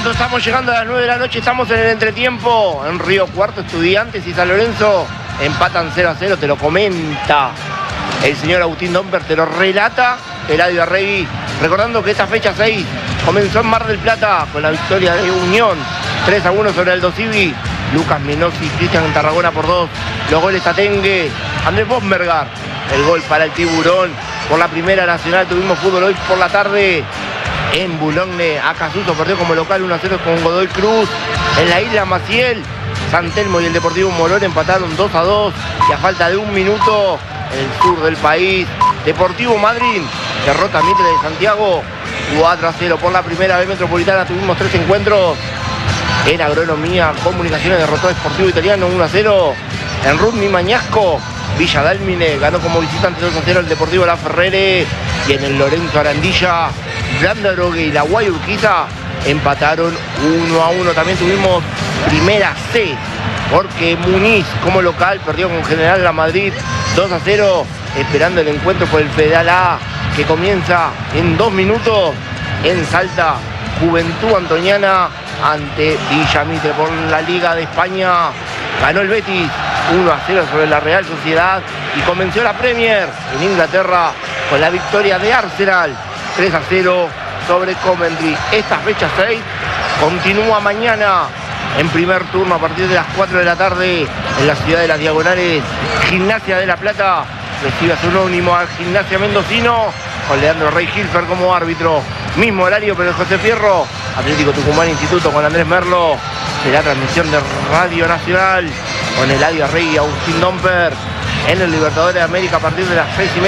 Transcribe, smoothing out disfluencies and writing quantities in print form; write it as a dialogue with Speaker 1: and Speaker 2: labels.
Speaker 1: Nosotros estamos llegando a las 9 de la noche, estamos en el entretiempo. En Río Cuarto, Estudiantes y San Lorenzo empatan 0-0, te lo comenta el señor Agustín Domper, te lo relata Eladio Arregui. Recordando que esta fecha 6 comenzó en Mar del Plata con la victoria de Unión 3-1 sobre Aldo Civi. Lucas Menossi, Cristian Tarragona por 2. Los goles Tatengue, Andrés Bosmergar. El gol para el Tiburón. Por la Primera Nacional tuvimos fútbol hoy por la tarde. En Boulogne, Acasuso perdió como local 1-0 con Godoy Cruz. En la Isla Maciel, San Telmo y el Deportivo Morón empataron 2-2. Y a falta de un minuto, en el sur del país, Deportivo Madryn derrota a Mitre de Santiago 4-0. Por la Primera B Metropolitana tuvimos 3 encuentros. En Agronomía, Comunicaciones derrotó a Sportivo Italiano 1-0. En Rugby Mañasco, Villa Dálmine ganó como visitante 2-0 el Deportivo La Ferrere. Y en el Lorenzo Arandilla, Blandarogue y la Guay Urquiza empataron 1-1. También tuvimos Primera C, porque Muniz como local perdió con General La Madrid 2-0, esperando el encuentro por el Federal A, que comienza en 2 minutos. En Salta, Juventud Antoniana ante Villa Mitre. Por la Liga de España ganó el Betis 1-0 sobre la Real Sociedad y comenzó la Premier en Inglaterra con la victoria de Arsenal 3-0 sobre Coventry. Esta fecha 6 continúa mañana en primer turno a partir de las 4 de la tarde en la ciudad de Las Diagonales. Gimnasia de La Plata recibe a su anónimo al Gimnasia Mendocino con Leandro Rey Gilfer como árbitro. Mismo horario pero el José Fierro. Atlético Tucumán Instituto con Andrés Merlo. Será transmisión de Radio Nacional con Eladio Arregui y Agustín Domper en el Libertadores de América a partir de las 6:30.